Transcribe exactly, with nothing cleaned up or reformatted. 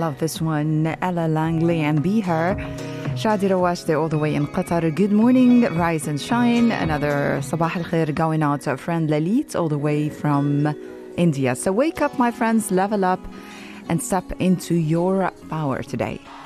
love this one. Ella Langley and Be Her. Shadi Rawashde all the way in Qatar. Good morning, rise and shine. Another Sabah al Khair going out to our friend Lalit all the way from India. So wake up, my friends, level up and step into your power today.